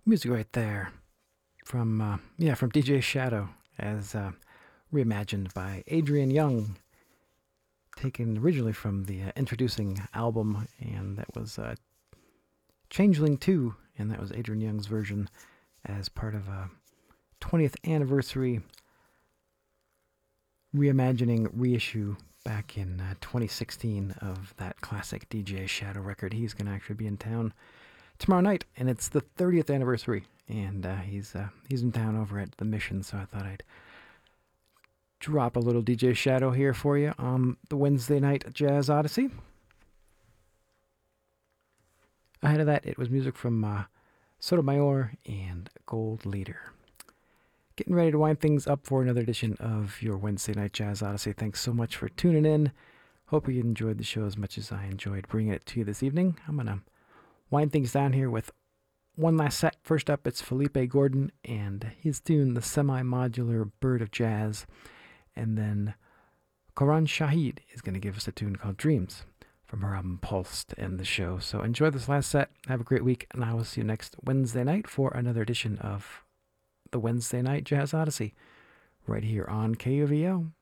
Music right there from DJ Shadow as reimagined by Adrian Young, taken originally from the Introducing album, and that was Changeling 2, and that was Adrian Young's version as part of a 20th anniversary reimagining reissue back in 2016 of that classic DJ Shadow record. He's going to actually be in town tomorrow night, and it's the 30th anniversary, and he's in town over at the Mission, so I thought I'd drop a little DJ Shadow here for you on the Wednesday Night Jazz Odyssey. Ahead of that, it was music from Sotomayor and Gold Leader. Getting ready to wind things up for another edition of your Wednesday Night Jazz Odyssey. Thanks so much for tuning in. Hope you enjoyed the show as much as I enjoyed bringing it to you this evening. I'm going to wind things down here with one last set. First up, it's Felipe Gordon and his tune, The Semi-Modular Bird of Jazz. And then Karan Shahid is going to give us a tune called Dreams from her album Pulse to end the show. So enjoy this last set. Have a great week, and I will see you next Wednesday night for another edition of the Wednesday Night Jazz Odyssey right here on KUVO.